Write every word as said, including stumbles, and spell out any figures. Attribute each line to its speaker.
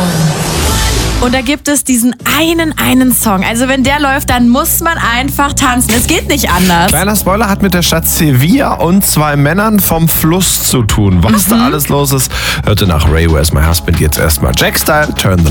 Speaker 1: Und da gibt es diesen einen, einen Song. Also wenn der läuft, dann muss man einfach tanzen. Es geht nicht anders.
Speaker 2: Kleiner Spoiler, hat mit der Stadt Sevilla und zwei Männern vom Fluss zu tun. Was mhm. da alles los ist, hörte nach Ray Where's My Husband jetzt erstmal Jack Style, Turn the